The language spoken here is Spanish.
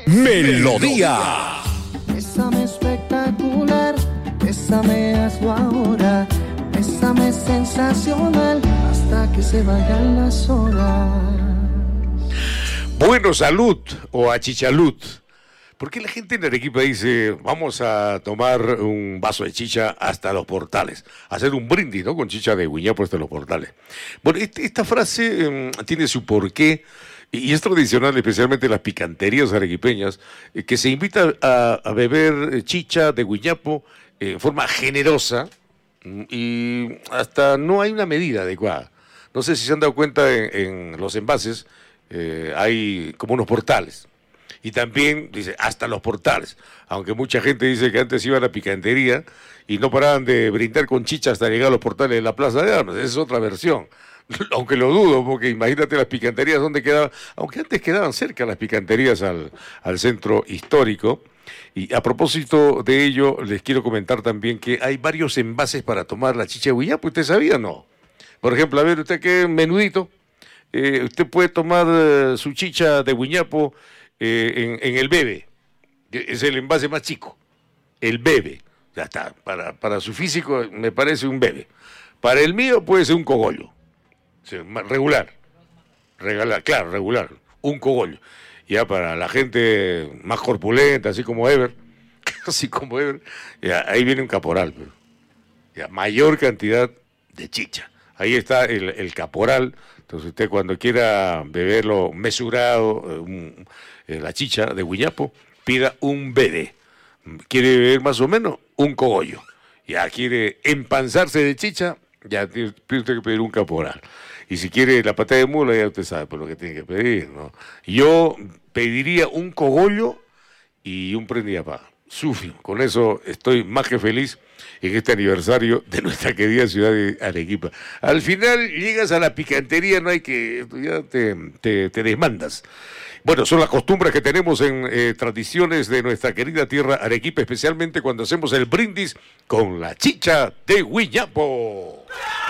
Melodía. Bésame espectacular, bésame hazlo ahora, bésame sensacional, hasta que se vayan las horas. Bueno, salud o achichalud. ¿Por qué la gente en Arequipa dice, vamos a tomar un vaso de chicha hasta los portales? Hacer un brindis, ¿no? Con chicha de guiñapo hasta los portales. Bueno, esta frase tiene su porqué y es tradicional, especialmente en las picanterías arequipeñas, que se invita a beber chicha de guiñapo en forma generosa y hasta no hay una medida adecuada. No sé si se han dado cuenta en los envases, hay como unos portales. Y también dice, hasta los portales. Aunque mucha gente dice que antes iban a la picantería y no paraban de brindar con chicha hasta llegar a los portales de la Plaza de Armas. Esa es otra versión. Aunque lo dudo, porque imagínate las picanterías donde quedaban. Aunque antes quedaban cerca las picanterías al centro histórico. Y a propósito de ello, les quiero comentar también que hay varios envases para tomar la chicha de guiñapo. ¿Usted sabía o no? Por ejemplo, a ver, usted que menudito. Usted puede tomar su chicha de guiñapo en el bebe, es el envase más chico, el bebe, ya está, para su físico me parece un bebe, para el mío puede ser un cogollo, o sea, regular, un cogollo, ya para la gente más corpulenta, así como Ever, ya, ahí viene un caporal, ya, mayor cantidad de chicha, ahí está el caporal. Entonces usted cuando quiera beberlo mesurado, la chicha de guiñapo, pida un bebé. ¿Quiere beber más o menos? Un cogollo. Ya quiere empanzarse de chicha, ya tiene usted que pedir un caporal. Y si quiere la pata de mula, ya usted sabe por lo que tiene que pedir, ¿no? Yo pediría un cogollo y un prendidapá. Sufi, con eso estoy más que feliz en este aniversario de nuestra querida ciudad de Arequipa. Al final llegas a la picantería, no hay que, ya te desmandas. Bueno, son las costumbres que tenemos en tradiciones de nuestra querida tierra Arequipa, especialmente cuando hacemos el brindis con la chicha de guiñapo.